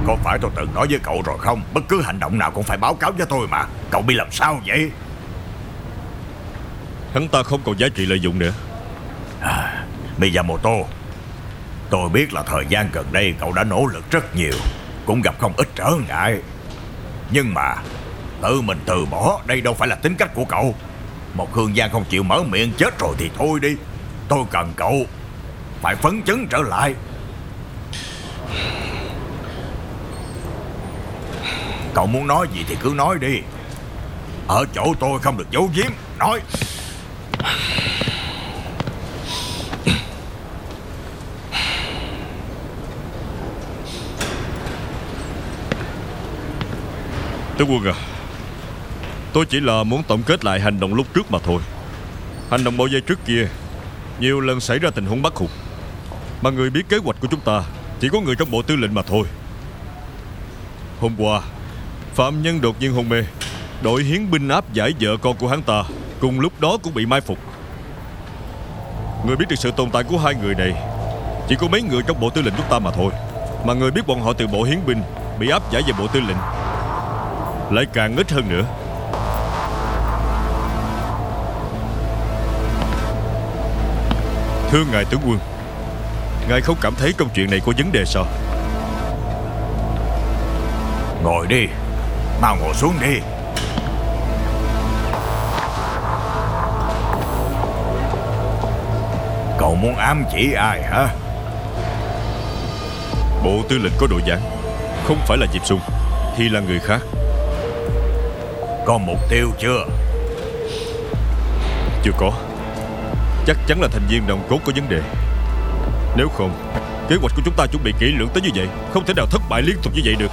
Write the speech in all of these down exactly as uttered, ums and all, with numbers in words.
Có phải tôi từng nói với cậu rồi không? Bất cứ hành động nào cũng phải báo cáo với tôi mà. Cậu bị làm sao vậy? Hắn ta không còn giá trị lợi dụng nữa. à, Miyamoto, tôi biết là thời gian gần đây cậu đã nỗ lực rất nhiều, cũng gặp không ít trở ngại. Nhưng mà tự mình từ bỏ, đây đâu phải là tính cách của cậu. Một Hương Giang không chịu mở miệng chết rồi thì thôi đi. Tôi cần cậu phải phấn chấn trở lại. Cậu muốn nói gì thì cứ nói đi. Ở chỗ tôi không được giấu giếm. Nói. Tướng quân à, tôi chỉ là muốn tổng kết lại hành động lúc trước mà thôi. Hành động bao vây trước kia nhiều lần xảy ra tình huống bất hụt, mà người biết kế hoạch của chúng ta chỉ có người trong bộ tư lệnh mà thôi. Hôm qua phạm nhân đột nhiên hôn mê, đội hiến binh áp giải vợ con của hắn ta cùng lúc đó cũng bị mai phục. Người biết được sự tồn tại của hai người này chỉ có mấy người trong bộ tư lệnh chúng ta mà thôi, mà người biết bọn họ từ bộ hiến binh bị áp giải về bộ tư lệnh lại càng ít hơn nữa. Thưa ngài tướng quân, ngài không cảm thấy công chuyện này có vấn đề sao? Ngồi đi. Mau ngồi xuống đi. Cậu muốn ám chỉ ai hả? Bộ tư lệnh có đội gián, không phải là Diệp Xung thì là người khác. Có mục tiêu chưa? Chưa có. Chắc chắn là thành viên nòng cốt có vấn đề. Nếu không, kế hoạch của chúng ta chuẩn bị kỹ lưỡng tới như vậy, không thể nào thất bại liên tục như vậy được.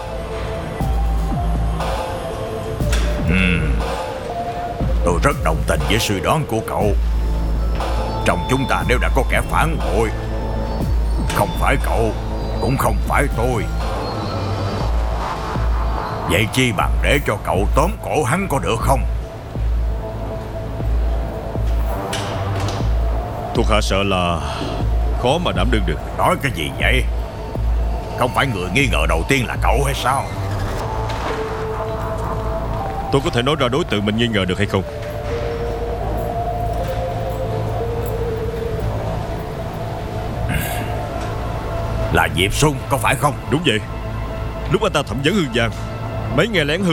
uhm, Tôi rất đồng tình với suy đoán của cậu. Trong chúng ta đều đã có kẻ phản bội. Không phải cậu, cũng không phải tôi. Vậy chi bằng để cho cậu tóm cổ hắn có được không? Thuộc hạ sợ là khó mà đảm đương được. Nói cái gì vậy? Không phải người nghi ngờ đầu tiên là cậu hay sao? Tôi có thể nói ra đối tượng mình nghi ngờ được hay không? Là Diệp Xung có phải không? Đúng vậy. Lúc anh ta thẩm vấn Hương Giang, mấy nghe lén Hương